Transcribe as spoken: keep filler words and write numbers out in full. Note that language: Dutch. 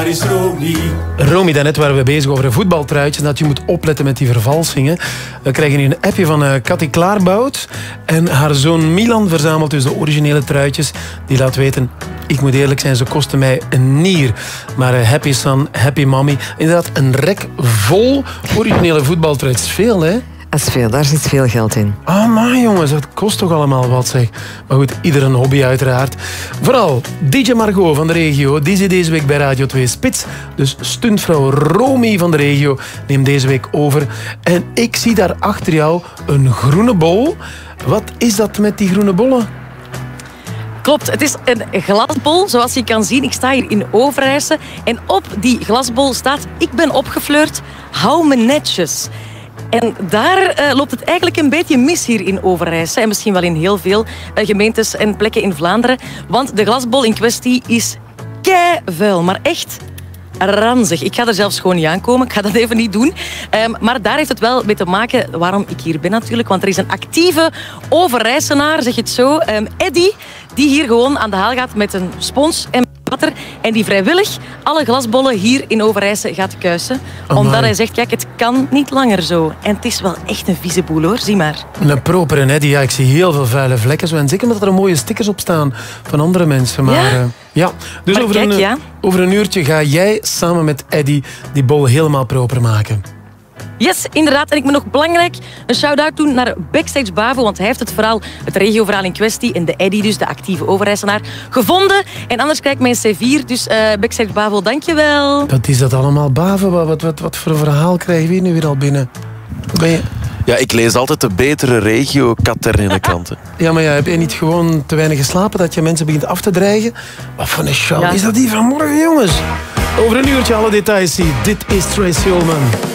waar is Romy? Romy, daarnet waren we bezig over voetbaltruitjes. Dat je moet opletten met die vervalsingen. We krijgen hier een appje van uh, Cathy Klaarbout. En haar zoon Milan verzamelt dus de originele truitjes. Die laat weten, ik moet eerlijk zijn, ze kosten mij een nier. Maar uh, happy son, happy mommy. Inderdaad, een rek vol originele voetbaltruitjes. Veel, hè? Dat is veel, daar zit veel geld in. Ah, maar jongens, dat kost toch allemaal wat, zeg. Maar goed, ieder een hobby uiteraard. Vooral D J Margot van de regio, die zit deze week bij Radio twee Spits. Dus stuntvrouw Romy van de regio neemt deze week over. En ik zie daar achter jou een groene bol. Wat is dat met die groene bollen? Klopt, het is een glasbol, zoals je kan zien. Ik sta hier in Overijse en op die glasbol staat: ik ben opgefleurd, hou me netjes. En daar uh, loopt het eigenlijk een beetje mis hier in Overijse. En misschien wel in heel veel uh, gemeentes en plekken in Vlaanderen. Want de glasbol in kwestie is keivuil. Maar echt ranzig. Ik ga er zelfs gewoon niet aankomen. Ik ga dat even niet doen. Um, maar daar heeft het wel mee te maken waarom ik hier ben natuurlijk. Want er is een actieve Overijsenaar, zeg je het zo, um, Eddy, die hier gewoon aan de haal gaat met een spons en water. En die vrijwillig alle glasbollen hier in Overijse gaat kuisen. Amai. Omdat hij zegt, kijk, het kan niet langer zo. En het is wel echt een vieze boel, hoor. Zie maar. Een propere Eddy. Ja, ik zie heel veel vuile vlekken. Zo. En zeker omdat er mooie stickers op staan van andere mensen. Maar, Ja? Uh, ja. Dus Maar over, kijk, een, ja. over een uurtje ga jij samen met Eddy die bol helemaal proper maken. Yes, inderdaad. En ik moet nog belangrijk een shout-out doen naar Backstage Bavo, want hij heeft het verhaal, het regioverhaal in kwestie, en de Eddy, dus de actieve Overijsenaar, gevonden. En anders krijg ik mijn C vier. Dus uh, Backstage Bavo, dankjewel. Wat is dat allemaal, Bavo? Wat, wat, wat, wat voor een verhaal krijgen we hier nu weer al binnen? Ben je... Ja, ik lees altijd de betere regio-Katernine-kranten. Ja, maar ja, heb je niet gewoon te weinig geslapen dat je mensen begint af te dreigen? Wat voor een show Ja. is dat die vanmorgen, jongens? Over een uurtje alle details zie. Dit is Tracy Ullman.